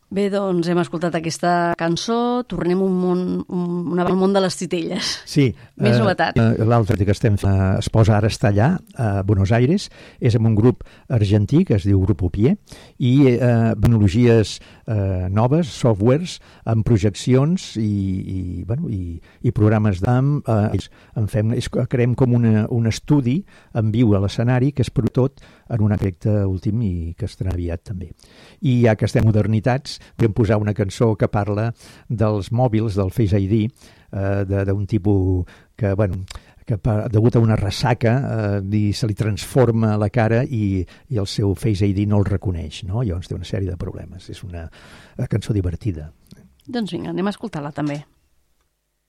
Bé, doncs hem escoltat aquesta cançó, tornem al món de les titelles. Sí. Més novetats. L'altre que estem fent, es posa ara està allà, a Buenos Aires, és amb un grup argentí que es diu Grupo Pie, i tecnologies noves, softwares, amb projeccions i programes creem com un estudi en viu a l'escenari, que és per tot en un efecte últim i que estarà aviat també. I ja que estem modernitats, vam posar una cançó que parla dels mòbils, del Face ID, d'un tipus que degut a una ressaca se li transforma la cara i el seu Face ID no el reconeix, no? Llavors té una sèrie de problemes. És una cançó divertida. Doncs vinga, anem a escoltar-la també.